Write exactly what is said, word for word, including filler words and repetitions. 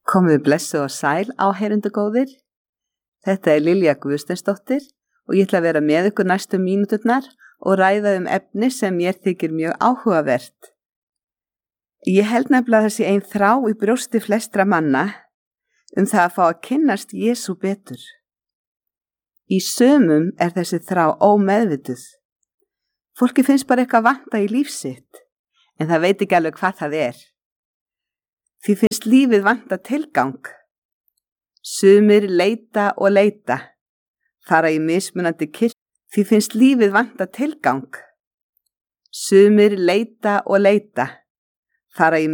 Komið blessuð og sæl áheyrendur góðir. Þetta er Lilja Guðsteinsdóttir og ég ætla að vera með ykkur næstu mínúturnar og ræða um efni sem mér þykir mjög áhugavert. Ég held nefnilega þessi ein þrá í brjósti flestra manna um það að fá að kynnast Jesú betur. Í sumum er þessi þrá ómeðvituð. Fólki finnst bara eitthvað vanta í líf sitt, en það veit ekki alveg hvað það er. Því finnst lífið vanta tilgang. Sumir leita og leita, fara í mismunandi kirkjur. Því finnst lífið vanta tilgang. Sumir leita og leita, fara í